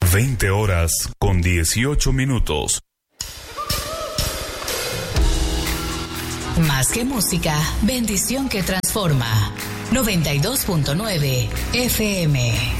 20 horas con 18 minutos. Más que música, bendición que transforma. 92.9 FM.